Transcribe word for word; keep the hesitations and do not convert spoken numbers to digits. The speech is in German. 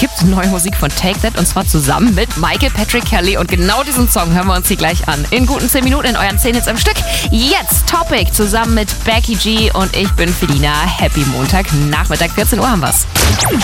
gibt neue Musik von Take That und zwar zusammen mit Michael Patrick Kelly und genau diesen Song hören wir uns hier gleich an. In guten zehn Minuten in euren zehn Hits am Stück. Jetzt Topic zusammen mit Becky G und ich bin Felina. Happy Montagnachmittag, vierzehn Uhr haben wir's.